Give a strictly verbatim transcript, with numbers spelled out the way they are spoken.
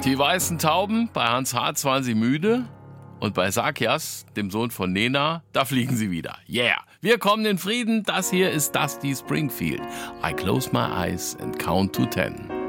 Die weißen Tauben, bei Hans Harz waren sie müde. Und bei Sakias, dem Sohn von Nena, da fliegen sie wieder. Yeah! Wir kommen in Frieden. Das hier ist Dusty Springfield. I close my eyes and count to ten.